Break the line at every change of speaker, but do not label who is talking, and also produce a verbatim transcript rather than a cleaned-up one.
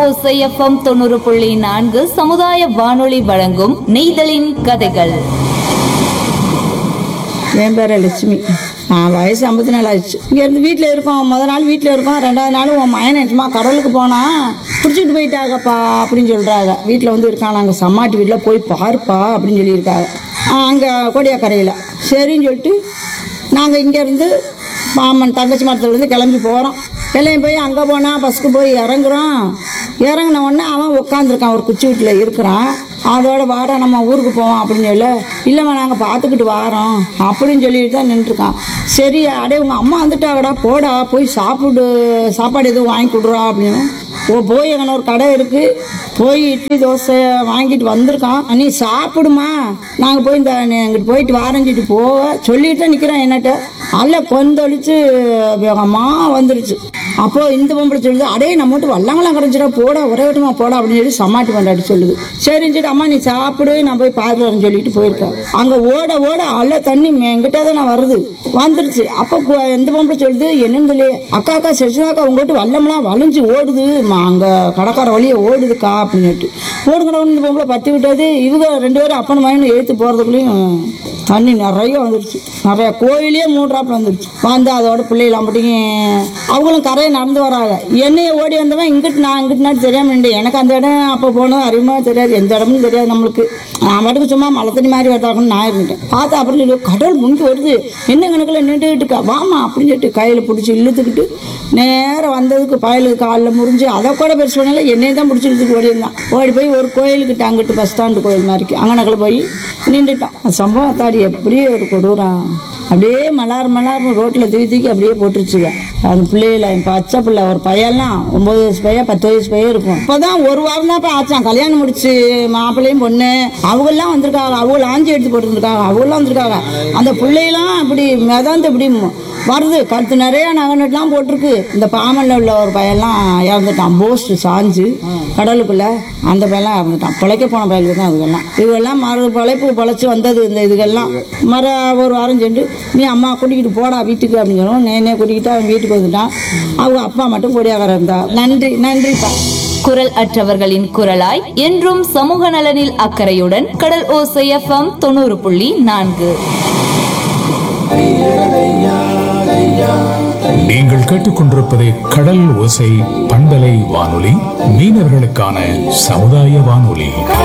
ஓசை எஃப்எம் தொண்ணூறு புள்ளி நான்கு சமுதாய வானொலி வழங்கும் நெய்தலின் கதைகள்.
என் பேர் லட்சுமி. நான் வயசு ஐம்பத்தி நாலு ஆயிடுச்சு. இங்கேருந்து வீட்டில் இருக்கோம். முதல் நாள் வீட்டில் இருக்கோம். ரெண்டாவது நாள் உன் மயனை சும்மா கடலுக்கு போனால் பிடிச்சிட்டு போயிட்டாங்கப்பா அப்படின்னு சொல்கிறாங்க. வீட்டில் வந்து இருக்காங்க. நாங்கள் சம்மாட்டி வீட்டில் போய் பாருப்பா அப்படின்னு சொல்லியிருக்காங்க. அங்கே கோடியாக்கரையில் சரின்னு சொல்லிட்டு நாங்கள் இங்கேருந்து மாமன் தங்கச்சி மரத்துலேருந்து கிளம்பி போகிறோம். கிளம்பி போய் அங்கே போனால் பஸ்ஸுக்கு போய் இறங்குறோம். இறங்கின உடனே அவன் உட்காந்துருக்கான், ஒரு குச்சி வீட்டில் இருக்கிறான். அதோட வார நம்ம ஊருக்கு போவோம் அப்படின்னு சொல்ல, இல்லைம்மா நாங்கள் பார்த்துக்கிட்டு வாரோம் அப்படின்னு சொல்லிட்டு தான் நின்றுருக்கான். சரி அடே உங்கள் அம்மா வந்துட்டாங்கடா, போடா போய் சாப்பிடு, சாப்பாடு எதுவும் வாங்கி கொடுறா அப்படின்னு. ஓ போய் எங்கன்னா ஒரு கடை இருக்குது, போய் இட்லி தோசை வாங்கிட்டு வந்திருக்கான். நீ சாப்பிடுமா, நாங்கள் போய் இந்த எங்கிட்ட போயிட்டு வாரஞ்சிட்டு போக சொல்லிட்டு தான் நிற்கிறேன். என்னட்ட அல்ல கொந்தளிச்சு அம்மா வந்துருச்சு. அப்போ இந்த பொம்பளை சொல்லுது, அடே நம்ம மட்டும் வல்லங்களாம் கிடச்சிடா, போடா ஒரே விட்டமா போடா அப்படின்னு சொல்லி சமாட்டி கொண்டாடி சொல்லுது. சரின்னு சொல்லிட்டு அம்மா நீ சாப்பிடு, நான் போய் பார்க்குறேன்னு சொல்லிட்டு போயிருக்கேன். அங்கே ஓட ஓட அல்ல தண்ணி என்கிட்ட தான் நான் வருது வந்துருச்சு. அப்போ எந்த பொம்பளை சொல்லுது, என்னன்னு சொல்லி அக்கா அக்கா சரிசாக்கா உங்கள்கிட்ட வல்லம்லாம் வளைஞ்சு ஓடுது, அங்கே கடற்கரை வழியே ஓடுதுக்கா அப்படின்னுட்டு ஓடுங்கடவுன்னு இந்த பொம்பளை பற்றி விட்டது. இவங்க ரெண்டு பேரும் அப்பன் மகனும் எழுத்து போகிறதுக்குள்ளேயும் தண்ணி நிறைய வந்துருச்சு. நிறைய கோயிலே மூன்றாப்புல வந்துருச்சு. வந்து அதோட பிள்ளைகள் அம்பட்டிங்க அவங்களும் கரையை நடந்து வராங்க. என்னைய ஓடி வந்தவன் இங்கிட்டு நான் இங்கிட்டு நாட்டு தெரியாம நின்று. எனக்கு அந்த இடம் அப்போ போனோம் அறிமுகமா தெரியாது, எந்த இடமும் தெரியாது நம்மளுக்கு. நான் பாட்டுக்கு சும்மா மழை தண்ணி மாதிரி வரதாகணும்னு நான் இருந்துட்டேன். பார்த்தா அப்புறம் சொல்லி கடல் முன்கி வருது, என்ன கணக்கில் நின்றுக்கிட்டு வாமா அப்படின்னு சொல்லிட்டு கையில் பிடிச்சி இழுத்துக்கிட்டு நேரம் வந்ததுக்கு பயலுக்கு காலில் முறிஞ்சு அதை கூட பெருசு பண்ணல, என்னையை தான் பிடிச்சி இழுத்துக்கு ஓடி இருந்தான். ஓடி போய் ஒரு கோயிலுக்கிட்ட அங்கிட்டு பஸ் ஸ்டாண்டு கோயில் மாதிரிக்கு அங்கனக்கில் போய் நின்றுட்டான். சம்பவம் தாடி எப்படியே ஒரு கொடூரம். அப்படியே மலார் மலார் ரோட்டில் தூக்கி தூக்கி அப்படியே போட்டுருச்சுங்க. அந்த பிள்ளைகள என் பச்சை பிள்ளை ஒரு பையன்லாம் ஒன்பது வயசு பையன் பத்து வயசு பையன் இருக்கும். இப்போதான் ஒரு வாரம் தான் இப்போ ஆச்சான் கல்யாணம் முடிச்சு. மாப்பிள்ளையும் பொண்ணு அவங்கெல்லாம் வந்திருக்காங்க. அவங்க ஆஞ்சி எடுத்து போட்டுருக்காங்க. அவங்களாம் வந்திருக்காங்க. அந்த பிள்ளையெல்லாம் இப்படி மிதந்து இப்படி வருது, கழுத்து நிறைய நகனெல்லாம் போட்டிருக்கு. இந்த பாமல்ல உள்ள ஒரு பையன்லாம் இறந்துட்டான், போஸ்ட் சாஞ்சு கடலுக்குள்ள. அந்த பையன்லாம் இறந்துட்டான். பிழைக்க போன பயிலுக்கு தான் அதுக்கெல்லாம். இதுகெல்லாம் மறு பிழைப்பு பிழைச்சி வந்தது. இந்த இதுகெல்லாம் மர ஒரு வாரம் சென்று நீ அம்மா கூட்டிக்கிட்டு போடா வீட்டுக்கு அப்படின்னு சொல்லுவோம். நேனே கூட்டிக்கிட்டு அவன் வீட்டுக்கு வந்துட்டான். அவங்க அப்பா மட்டும் கொடியாகற இருந்தா. நன்றி நன்றிப்பா.
குரல் அற்றவர்களின் குரலாய் என்றும் சமூக நலனில் அக்கறையுடன் கடல் ஓசை எஃப்எம் தொண்ணூறு புள்ளி நான்கு.
நீங்கள் கேட்டுக்கொண்டிருப்பது கடல் ஓசை பண்பலை வானொலி, மீனவர்களுக்கான சமுதாய வானொலி.